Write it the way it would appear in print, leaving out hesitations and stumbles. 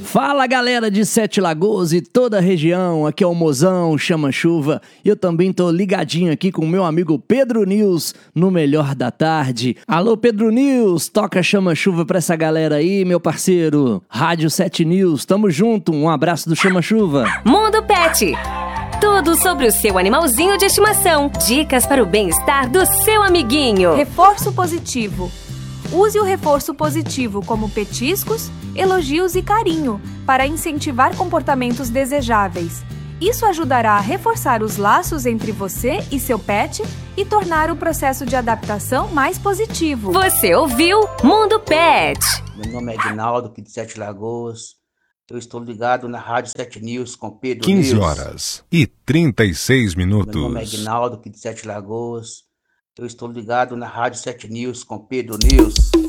Fala galera de Sete Lagoas e toda a região, aqui é o Mozão, Chama Chuva, e eu também tô ligadinho aqui com o meu amigo Pedro News no Melhor da Tarde. Alô Pedro News, toca Chama Chuva pra essa galera aí, meu parceiro. Rádio 7 News, tamo junto, um abraço do Chama Chuva. Mundo Pet, tudo sobre o seu animalzinho de estimação, dicas para o bem-estar do seu amiguinho. Reforço positivo. Use o reforço positivo como petiscos, elogios e carinho para incentivar comportamentos desejáveis. Isso ajudará a reforçar os laços entre você e seu pet e tornar o processo de adaptação mais positivo. Você ouviu Mundo Pet. Meu nome é Edinaldo, aqui de Sete Lagoas. Eu estou ligado na Rádio 7 News com Pedro 15 News. horas e 36 minutos. Meu nome é Edinaldo, aqui de Sete Lagoas. Eu estou ligado na Rádio 7 News com Pedro News.